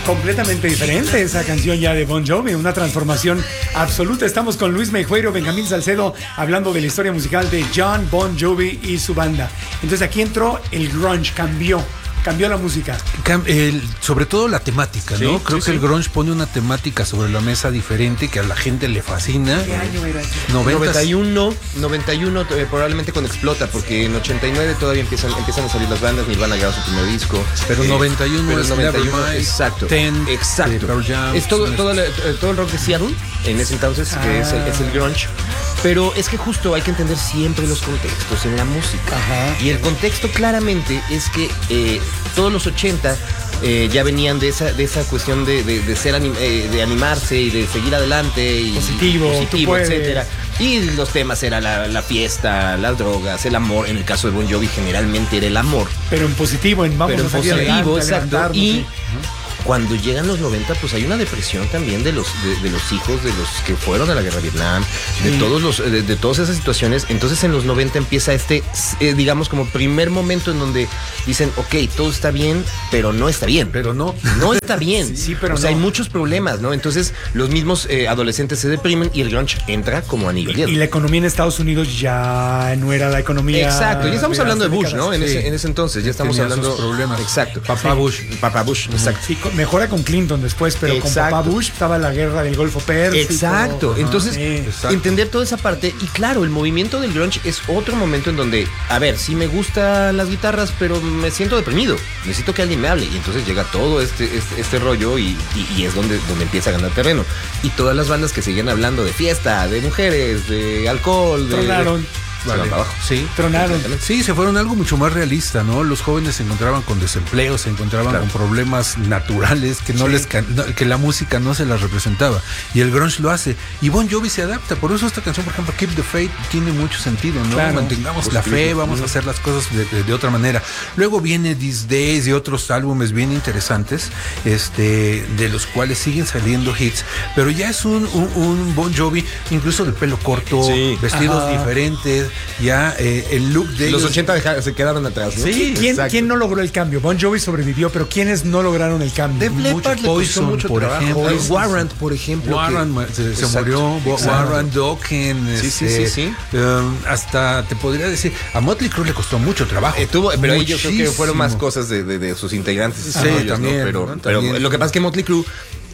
Completamente diferente esa canción ya de Bon Jovi, una transformación absoluta. Estamos con Luis Meijueiro, Benjamín Salcedo, hablando de la historia musical de John Bon Jovi y su banda. Entonces aquí entró el grunge, cambió la música. Sobre todo la temática, ¿no? Creo que el grunge pone una temática sobre la mesa diferente que a la gente le fascina. ¿Qué año era eso? 91 probablemente con Explota, porque en 89 todavía empiezan a salir las bandas, Nirvana grabó su primer disco. Pero 91 es 91, Nevermind, exacto. Exacto. Pearl Jam, es todo el rock de Seattle en ese entonces, que es el grunge. Pero es que justo hay que entender siempre los contextos en la música. Ajá. Y el contexto claramente es que todos los 80 ya venían de esa cuestión de animarse y de seguir adelante y positivo, etcétera. Y los temas eran la fiesta, las drogas, el amor. En el caso de Bon Jovi generalmente era el amor. Pero en positivo, exacto. Y sí. cuando llegan los 90, pues hay una depresión también de los hijos de los que fueron a la guerra de Vietnam, de todas esas situaciones. Entonces en los 90 empieza digamos como primer momento en donde dicen, ok, todo está bien, pero no está bien. Pero no está bien. Sí, pero hay muchos problemas, ¿no? Entonces los mismos adolescentes se deprimen y el grunge entra como anillo al dedo. Y la economía en Estados Unidos ya no era la economía. Exacto, ya estamos hablando de Bush, ¿no? En ese entonces ya estamos hablando problemas. Exacto. Papá Bush, exacto. Sí, mejora con Clinton después, pero con papá Bush estaba la guerra del Golfo Pérsico. Exacto. Entonces, entender toda esa parte. Y claro, el movimiento del grunge es otro momento en donde, a ver, sí me gustan las guitarras, pero me siento deprimido. Necesito que alguien me hable. Y entonces llega todo este rollo y es donde empieza a ganar terreno. Y todas las bandas que seguían hablando de fiesta, de mujeres, de alcohol, tronaron. Vale. Abajo. Sí, tronaron. Sí, se fueron algo mucho más realista, ¿no? Los jóvenes se encontraban con desempleo, se encontraban con problemas naturales que la música no se las representaba. Y el grunge lo hace. Y Bon Jovi se adapta. Por eso esta canción, por ejemplo, Keep the Faith, tiene mucho sentido, ¿no? Claro. Mantengamos la fe, vamos a hacer las cosas de otra manera. Luego viene These Days y otros álbumes bien interesantes, de los cuales siguen saliendo hits. Pero ya es un Bon Jovi, incluso de pelo corto, vestidos diferentes. Ya el look de los ellos, 80 se quedaron atrás, ¿no? Sí, ¿quién no logró el cambio? Bon Jovi sobrevivió, pero ¿quiénes no lograron el cambio? Def Leppard le costó mucho por trabajo. ejemplo. Warrant, por ejemplo. Warrant se murió. Warrant, Dokken. Sí. Hasta te podría decir, a Motley Crue le costó mucho trabajo. Pero ahí yo creo que fueron más cosas de sus integrantes. Sí, también. ¿no? Pero lo que pasa es que Motley Crue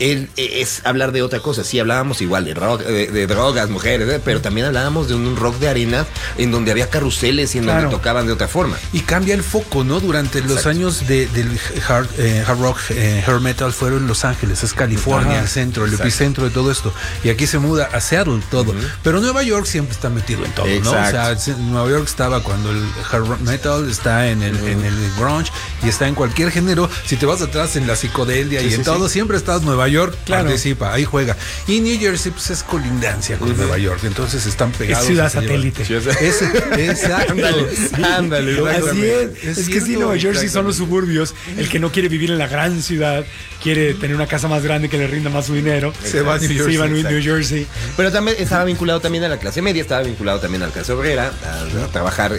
es hablar de otra cosa. Sí, hablábamos igual de rock, de drogas, mujeres, pero también hablábamos de un rock de arena en donde había carruseles y en donde tocaban de otra forma. Y cambia el foco, ¿no? Durante los años del hard rock, hair metal fueron en Los Ángeles, es California, el centro, el epicentro de todo esto. Y aquí se muda a Seattle todo. Pero Nueva York siempre está metido en todo, ¿no? O sea, Nueva York estaba cuando el hard rock metal está en el grunge y está en cualquier género. Si te vas atrás en la psicodelia y en todo, siempre estás Nueva York, participa, ahí juega. Y New Jersey pues es colindancia con Nueva York, entonces están pegados. Es ciudad satélite. Exacto. Ándale. Así es que sí, Nueva Jersey son los suburbios. El que no quiere vivir en la gran ciudad, quiere tener una casa más grande que le rinda más su dinero. Se va a New Jersey. Se va a New Jersey. Pero también estaba vinculado también a la clase media, estaba vinculado también a la clase obrera, a trabajar,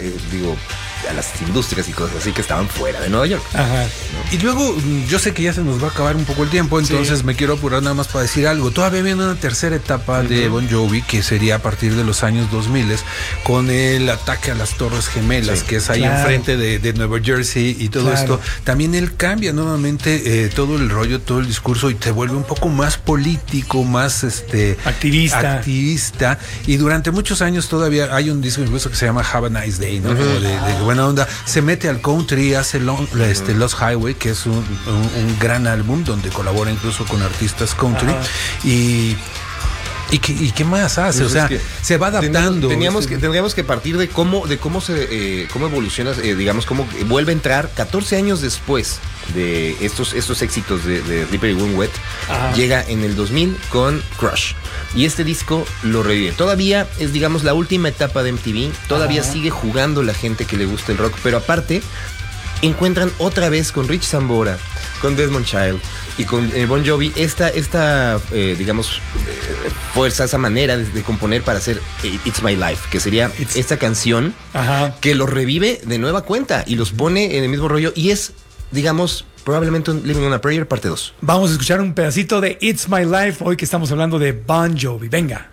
a las industrias y cosas así que estaban fuera de Nueva York. Ajá. Y luego, yo sé que ya se nos va a acabar un poco el tiempo, entonces me quiero apurar nada más para decir algo. Todavía viene una tercera etapa de Bon Jovi, que sería a partir de los años 2000, con el ataque a las Torres Gemelas, que es ahí enfrente de Nueva Jersey y todo esto. También él cambia nuevamente todo el rollo, todo el discurso y te vuelve un poco más político, más activista. Y durante muchos años todavía hay un disco incluso que se llama Have a Nice Day, ¿no? Como de buena onda. Se mete al country, hace Lost Highway, que es un gran álbum donde colabora incluso con artistas country. ¿Y qué más hace? O sea, se va adaptando. Tendríamos que partir de cómo evoluciona, digamos, cómo vuelve a entrar 14 años después de estos éxitos de Ripper y Wind Wet. Llega en el 2000 con Crush. Y este disco lo revive. Todavía es, digamos, la última etapa de MTV. Todavía sigue jugando la gente que le gusta el rock. Pero aparte, encuentran otra vez con Rich Sambora, con Desmond Child y con Bon Jovi digamos, fuerza, esa manera de componer para hacer It's My Life, que sería esta canción que los revive de nueva cuenta y los pone en el mismo rollo y es, digamos, probablemente un Living on a Prayer parte 2. Vamos a escuchar un pedacito de It's My Life hoy que estamos hablando de Bon Jovi. Venga.